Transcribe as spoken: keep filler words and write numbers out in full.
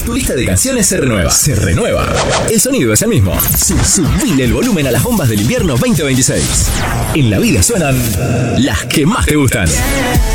tu lista de canciones se renueva. Se renueva. El sonido es el mismo. Subile el volumen a las bombas del invierno veinte veintiséis. En la vida suenan las que más te gustan.